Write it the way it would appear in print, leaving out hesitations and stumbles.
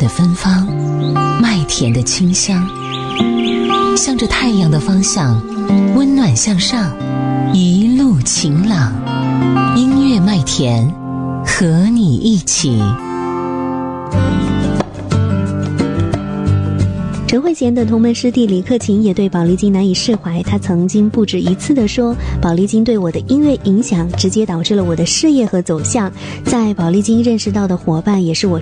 芬芳，麦田的清香，向着太阳的方向，温暖向上，一路晴朗。音乐麦田，和你一起。 陈慧娴的同门师弟李克勤也对宝丽金难以释怀，他曾经不止一次地说，宝丽金对我的音乐影响直接导致了我的事业和走向，在宝丽金认识到的伙伴也是我